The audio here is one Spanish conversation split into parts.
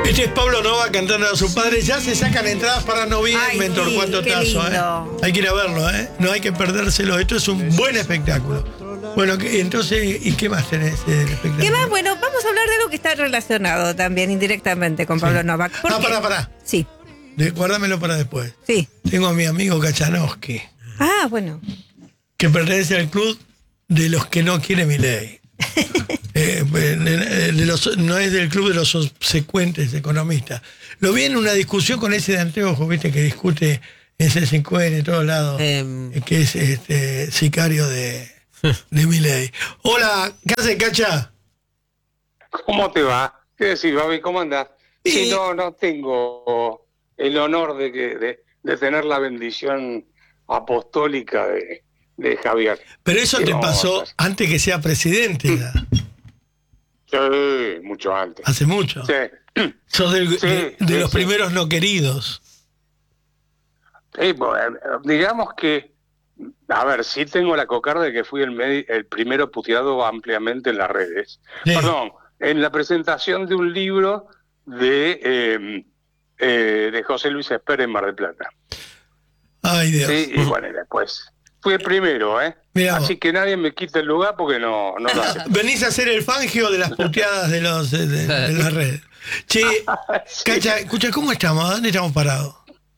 Este es Pablo Nova cantando a su padre. Ya se sacan entradas para noviembre, en Torcuato Tazo. Hay que ir a verlo, ¿eh? No hay que perdérselo. Esto es un buen espectáculo. Bueno, entonces, ¿y qué más tenés del espectáculo? ¿Qué más? Bueno, vamos a hablar de algo que está relacionado también indirectamente con Pablo Novak. Pará. Sí. Guárdamelo para después. Sí. Tengo a mi amigo Kachanowski. Ah, bueno. Que pertenece al club de los que no quiere Milei. No es del club de los subsecuentes economistas. Lo vi en una discusión con ese de anteojos, viste, que discute ese 5N en todos lados, que es sicario de Milei. Hola, ¿qué haces, Cacha? ¿Cómo te va? ¿Qué decís, Babi? ¿Cómo andás? Sí, no tengo el honor de tener la bendición apostólica de Javier. Pero eso te pasó antes que sea presidente. Sí, mucho antes. Hace mucho. Sí. Sos de los primeros no queridos. Sí, digamos que, a ver, sí tengo la cocarda de que fui el primero puteado ampliamente en las redes. Sí. Perdón, en la presentación de un libro de José Luis Esper en Mar del Plata. Ay, Dios. Sí, y bueno, después fui el primero, ¿eh? Mirá, así que nadie me quita el lugar porque no lo hace. Venís a hacer el Fangio de las puteadas de las redes. Che, sí. Cacha, escucha, ¿cómo estamos? ¿Dónde estamos parados?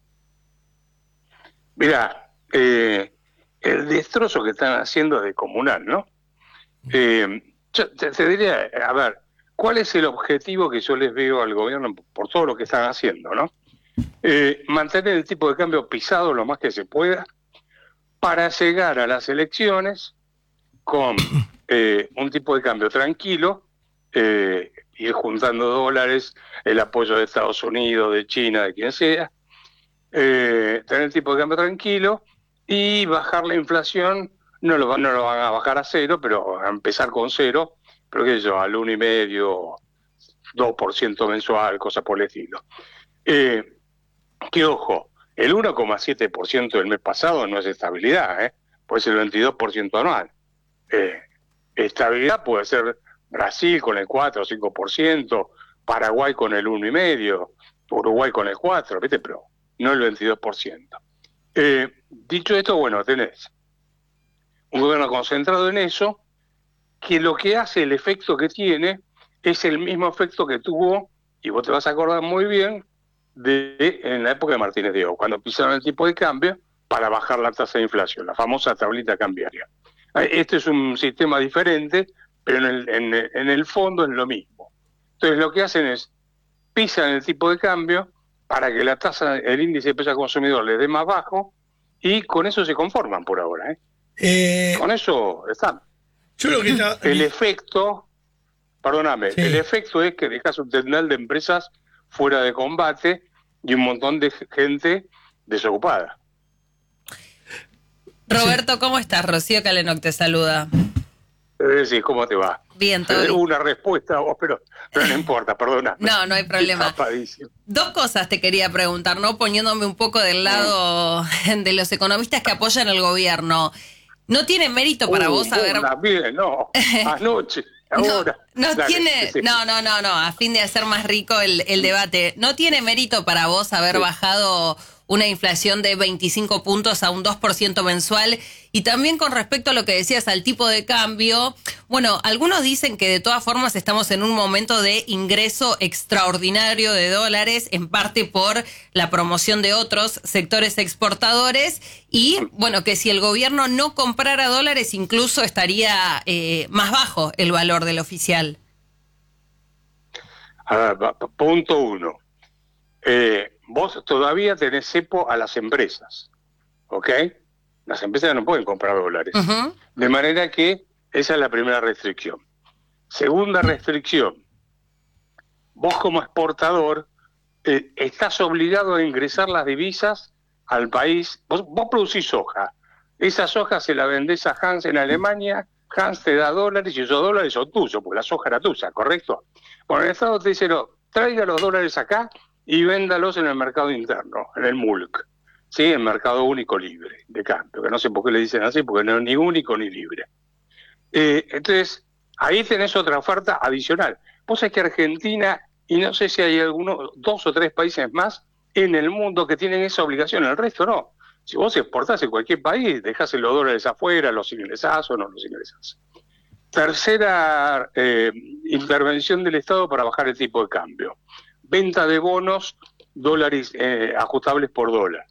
Mirá, el destrozo que están haciendo es descomunal, ¿no? Yo te diría, a ver, ¿cuál es el objetivo que yo les veo al gobierno por todo lo que están haciendo, ¿no? Mantener el tipo de cambio pisado lo más que se pueda para llegar a las elecciones con un tipo de cambio tranquilo, ir juntando dólares, el apoyo de Estados Unidos, de China, de quien sea, tener el tipo de cambio tranquilo y bajar la inflación. No lo van a bajar a cero, pero a empezar con cero, pero qué sé yo, al 1,5%, 2% mensual, cosas por el estilo. Que ojo, el 1,7% del mes pasado no es estabilidad, puede ser el 22% anual. Estabilidad puede ser Brasil con el 4 o 5%, Paraguay con el 1,5%, Uruguay con el 4%, ¿viste? Pero no el 22%. Dicho esto, bueno, tenés un gobierno concentrado en eso, que lo que hace, el efecto que tiene, es el mismo efecto que tuvo, y vos te vas a acordar muy bien, en la época de Martínez de O, cuando pisaron el tipo de cambio para bajar la tasa de inflación, la famosa tablita cambiaria. Este es un sistema diferente, pero en el fondo es lo mismo. Entonces lo que hacen es, pisan el tipo de cambio para que la tasa, el índice de precio al consumidor les dé más bajo, y con eso se conforman por ahora. Con eso están. El efecto, perdóname, el efecto es que dejas un tendal de empresas fuera de combate y un montón de gente desocupada. Roberto, ¿cómo estás? Rocío Calenoc te saluda. Sí, ¿cómo te va? Bien, todo bien. Una respuesta a vos, pero no importa, perdona. No hay problema. Dos cosas te quería preguntar, ¿no? Poniéndome un poco del lado de los economistas que apoyan al gobierno. ¿No tiene mérito para vos haber... Bien, no, anoche. Ahora. No, a fin de hacer más rico el debate, ¿no tiene mérito para vos haber bajado una inflación de 25 puntos a un 2% mensual? Y también con respecto a lo que decías al tipo de cambio, bueno, algunos dicen que de todas formas estamos en un momento de ingreso extraordinario de dólares, en parte por la promoción de otros sectores exportadores, y bueno, que si el gobierno no comprara dólares incluso estaría más bajo el valor del oficial. A ver, punto uno. Vos todavía tenés cepo a las empresas, ¿ok? Las empresas no pueden comprar dólares. Uh-huh. De manera que esa es la primera restricción. Segunda restricción, vos como exportador estás obligado a ingresar las divisas al país. Vos producís soja. Esa soja se la vendés a Hans en Alemania, Hans te da dólares y esos dólares son tuyos, porque la soja era tuya, ¿correcto? Bueno, el Estado te dice, no, traiga los dólares acá y véndalos en el mercado interno, en el MULC, ¿sí? El mercado único libre de cambio, que no sé por qué le dicen así, porque no es ni único ni libre. Entonces, ahí tenés otra oferta adicional. Vos sabés que Argentina y no sé si hay algunos, 2 o 3 países más en el mundo que tienen esa obligación, el resto no. Si vos exportás en cualquier país, dejás los dólares afuera, los ingresás o no los ingresás. Tercera intervención del Estado para bajar el tipo de cambio. Venta de bonos, dólares ajustables por dólar.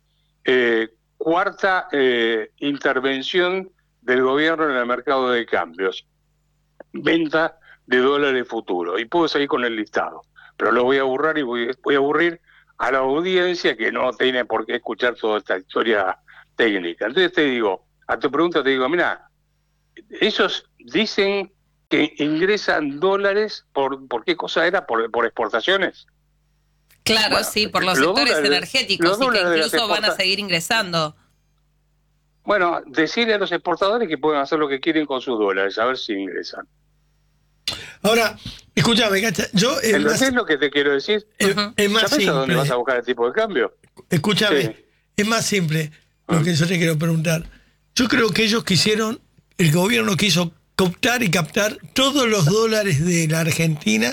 Cuarta intervención del gobierno en el mercado de cambios. Venta de dólares futuros. Y puedo seguir con el listado. Pero lo voy a aburrir y voy a aburrir a la audiencia que no tiene por qué escuchar toda esta historia técnica. Entonces te digo, a tu pregunta te digo, mira, ellos dicen que ingresan dólares ¿por qué cosa era? ¿Por exportaciones? Claro, bueno, sí, por los sectores dólares, energéticos y que incluso van a seguir ingresando. Bueno, decirle a los exportadores que pueden hacer lo que quieren con sus dólares, a ver si ingresan. Ahora, escúchame, Cacha, yo... ¿Entendés lo que te quiero decir? Es más simple. ¿Sabés a dónde vas a buscar el tipo de cambio? Escúchame, sí. Es más simple lo que yo te quiero preguntar. Yo creo que ellos quisieron, el gobierno quiso cooptar y captar todos los dólares de la Argentina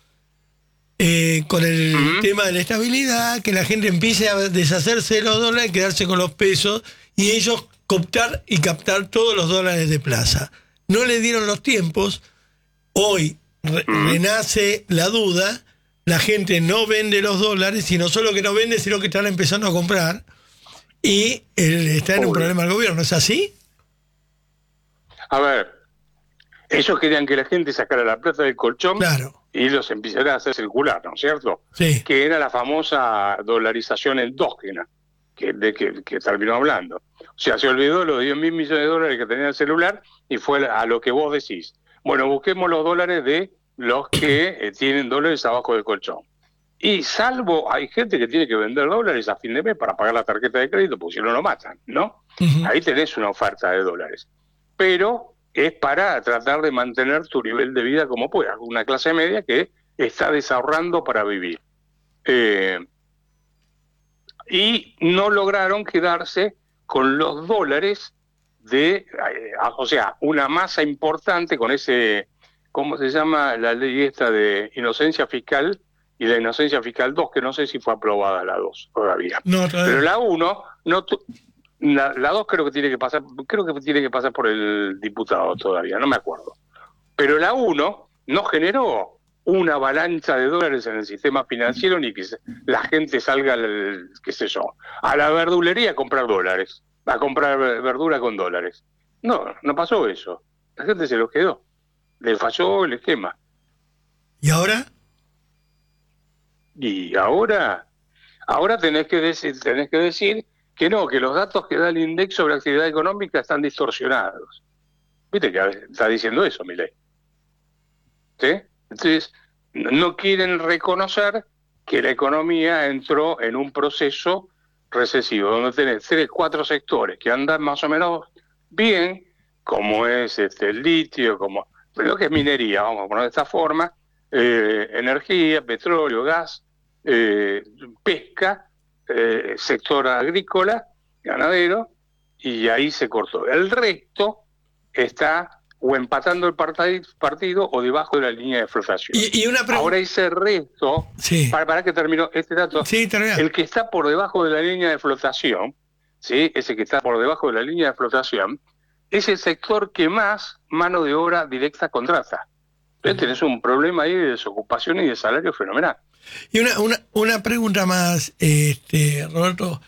con el tema de la estabilidad, que la gente empiece a deshacerse de los dólares y quedarse con los pesos, y ellos cooptar y captar todos los dólares de plaza. No le dieron los tiempos. Hoy renace la duda, la gente no vende los dólares, y no solo que no vende, sino que están empezando a comprar, y está en un problema el gobierno. ¿Es así? A ver, ellos querían que la gente sacara la plata del colchón, claro, y los empezara a hacer circular, ¿no es cierto? Sí. Que era la famosa dolarización endógena, que terminó hablando. O sea, se olvidó los 10.000 millones de dólares que tenía el celular y fue a lo que vos decís. Bueno, busquemos los dólares de los que tienen dólares abajo del colchón. Y salvo, hay gente que tiene que vender dólares a fin de mes para pagar la tarjeta de crédito, porque si no lo matan, ¿no? Ahí tenés una oferta de dólares. Pero es para tratar de mantener tu nivel de vida como puedas. Una clase media que está desahorrando para vivir. Y no lograron quedarse con los dólares o sea, una masa importante con ese, ¿cómo se llama? La ley esta de inocencia fiscal y la inocencia fiscal 2, que no sé si fue aprobada la 2 todavía. No, todavía. Pero la 1, la 2 creo que tiene que pasar por el diputado todavía, no me acuerdo. Pero la 1 no generó una avalancha de dólares en el sistema financiero ni que la gente salga, qué sé yo, a la verdulería a comprar dólares. A comprar verdura con dólares. No pasó eso. La gente se los quedó. Le falló el esquema. ¿Y ahora? Y ahora tenés que decir que no, que los datos que da el INDEC sobre actividad económica están distorsionados. ¿Viste que está diciendo eso, Milei? ¿Sí? Entonces, no quieren reconocer que la economía entró en un proceso recesivo, donde tenés 3-4 sectores que andan más o menos bien, como es el litio, como lo que es minería, vamos a poner de esta forma, energía, petróleo, gas, pesca, sector agrícola, ganadero, y ahí se cortó. El resto está o empatando el partido o debajo de la línea de flotación. Ahora ese resto, sí, para que terminó este dato, sí, el que está por debajo de la línea de flotación, ¿sí? Ese que está por debajo de la línea de flotación, es el sector que más mano de obra directa contrata. Entonces tenés un problema ahí de desocupación y de salario fenomenal. Y una pregunta más, Roberto.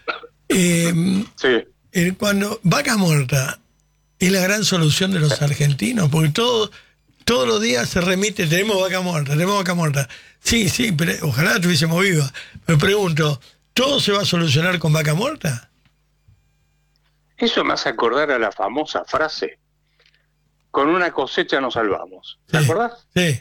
Sí. Cuando Vaca Muerta es la gran solución de los argentinos, porque todos los días se remite, tenemos vaca muerta. Sí, pero ojalá estuviésemos vivas. Me pregunto, ¿todo se va a solucionar con vaca muerta? Eso me hace acordar a la famosa frase, con una cosecha nos salvamos. ¿Te acordás? Sí.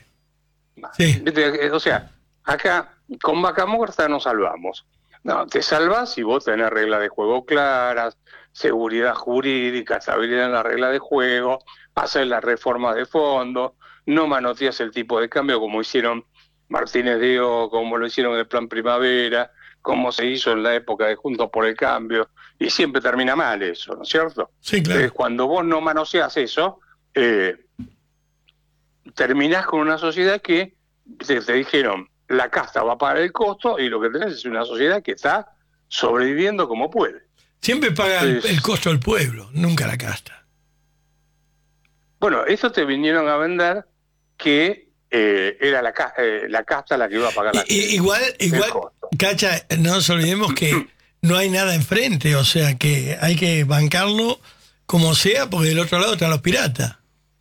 O sea, acá con vaca muerta nos salvamos. No, te salvas si vos tenés reglas de juego claras, seguridad jurídica, estabilidad en la regla de juego, hacer las reformas de fondo, no manoteas el tipo de cambio como hicieron Martínez de O, como lo hicieron en el Plan Primavera, como se hizo en la época de Juntos por el Cambio, y siempre termina mal eso, ¿no es cierto? Sí, claro. Cuando vos no manoseas eso, terminás con una sociedad que te dijeron, la casta va a pagar el costo y lo que tenés es una sociedad que está sobreviviendo como puede. Siempre paga el costo del pueblo, nunca la casta. Bueno, eso te vinieron a vender que era la casta la que iba a pagar igual Cacha, no nos olvidemos que no hay nada enfrente, o sea que hay que bancarlo como sea, porque del otro lado están los piratas.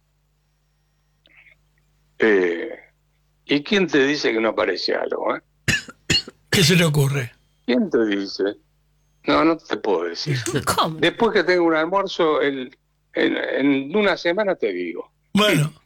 ¿Y quién te dice que no aparece algo? ¿Qué se te ocurre? ¿Quién te dice? No te puedo decir. ¿Cómo? Después que tenga un almuerzo, en una semana te digo. Bueno,